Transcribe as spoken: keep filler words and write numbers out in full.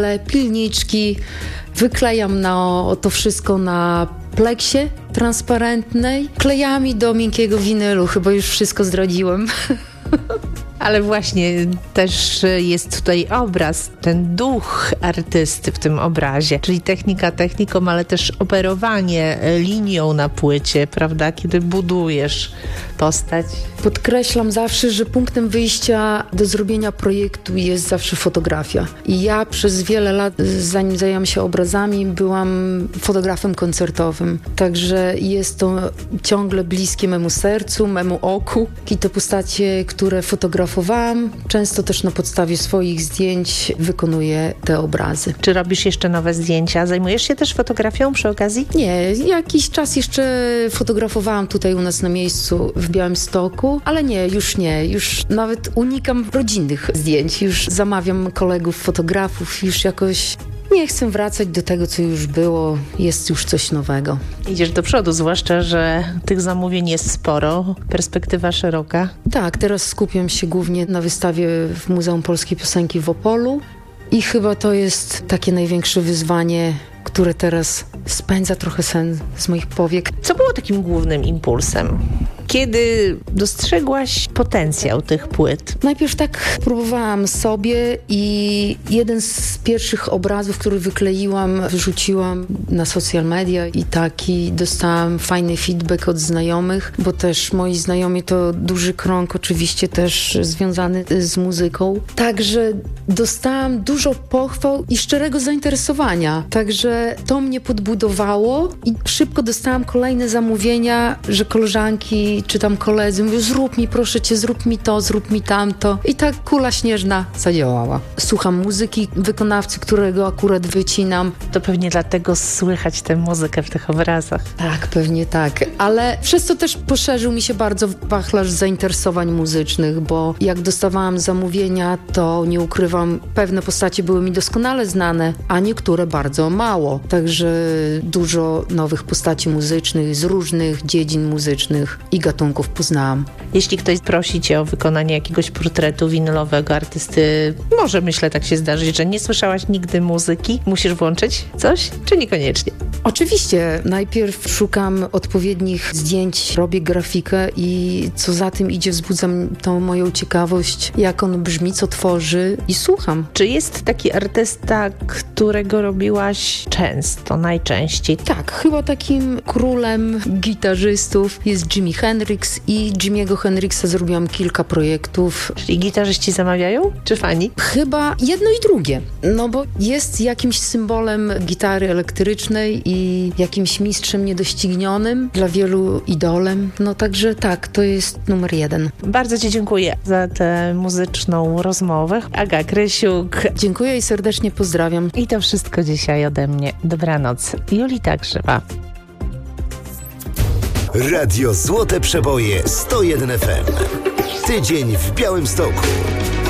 pilniczki, wyklejam na, to wszystko na pleksie transparentnej, klejami do miękkiego winylu, chyba już wszystko zdradziłem. Ale właśnie też jest tutaj obraz, ten duch artysty w tym obrazie, czyli technika techniką, ale też operowanie linią na płycie, prawda, kiedy budujesz postać. Podkreślam zawsze, że punktem wyjścia do zrobienia projektu jest zawsze fotografia. I ja przez wiele lat, zanim zajęłam się obrazami, byłam fotografem koncertowym. Także jest to ciągle bliskie memu sercu, memu oku. I te postacie, które fotografowałam, często też na podstawie swoich zdjęć wykonuję te obrazy. Czy robisz jeszcze nowe zdjęcia? Zajmujesz się też fotografią przy okazji? Nie, jakiś czas jeszcze fotografowałam tutaj u nas na miejscu w Białymstoku, ale nie, już nie. Już nawet unikam rodzinnych zdjęć. Już zamawiam kolegów fotografów, już jakoś nie chcę wracać do tego, co już było. Jest już coś nowego. Idziesz do przodu, zwłaszcza, że tych zamówień jest sporo, perspektywa szeroka. Tak, teraz skupiam się głównie na wystawie w Muzeum Polskiej Piosenki w Opolu i chyba to jest takie największe wyzwanie, które teraz spędza trochę sen z moich powiek. Co było takim głównym impulsem? Kiedy dostrzegłaś potencjał tych płyt? Najpierw tak próbowałam sobie i jeden z pierwszych obrazów, który wykleiłam, wrzuciłam na social media i taki dostałam fajny feedback od znajomych, bo też moi znajomi to duży krąg, oczywiście też związany z muzyką. Także dostałam dużo pochwał i szczerego zainteresowania. Także to mnie podbudowało i szybko dostałam kolejne zamówienia, że koleżanki czy tam koledzy mówią, zrób mi, proszę cię, zrób mi to, zrób mi tamto. I tak kula śnieżna zadziałała. Słucham muzyki wykonawcy, którego akurat wycinam. To pewnie dlatego słychać tę muzykę w tych obrazach. Tak, pewnie tak. Ale przez to też poszerzył mi się bardzo wachlarz zainteresowań muzycznych, bo jak dostawałam zamówienia, to nie ukrywam, pewne postacie były mi doskonale znane, a niektóre bardzo mało. Także dużo nowych postaci muzycznych z różnych dziedzin muzycznych i gatunków poznałam. Jeśli ktoś prosi cię o wykonanie jakiegoś portretu winylowego artysty, może myślę tak się zdarzyć, że nie słyszałaś nigdy muzyki, musisz włączyć coś, czy niekoniecznie? Oczywiście. Najpierw szukam odpowiednich zdjęć, robię grafikę i co za tym idzie, wzbudzam tą moją ciekawość, jak on brzmi, co tworzy i słucham. Czy jest taki artysta, którego robiłaś często, najczęściej? Tak, chyba takim królem gitarzystów jest Jimi Hendrix i Jimiego Hendrixa zrobiłam kilka projektów. Czyli gitarzyści zamawiają, czy fani? Chyba jedno i drugie, no bo jest jakimś symbolem gitary elektrycznej i jakimś mistrzem niedoścignionym, dla wielu idolem, no także tak, to jest numer jeden. Bardzo ci dziękuję za tę muzyczną rozmowę. Aga Krysiuk. Dziękuję i serdecznie pozdrawiam. I to wszystko dzisiaj ode mnie. Dobranoc. Jolita Grzywa. Radio Złote Przeboje sto jeden F M. Tydzień w Białymstoku.